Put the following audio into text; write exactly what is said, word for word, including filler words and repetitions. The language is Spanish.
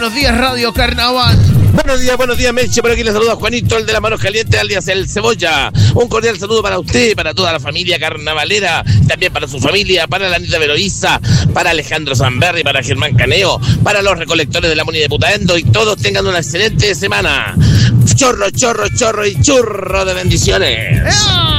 buenos días, Radio Carnaval. Buenos días, buenos días, Meche. Por aquí les saluda Juanito, el de las manos calientes, alias el Cebolla. Un cordial saludo para usted, para toda la familia carnavalera, también para su familia, para la Anita Veloiza, para Alejandro Zamberri, para Germán Caneo, para los recolectores de la Muni de Putaendo, y todos tengan una excelente semana. Chorro, chorro, chorro y churro de bendiciones. ¡Ea!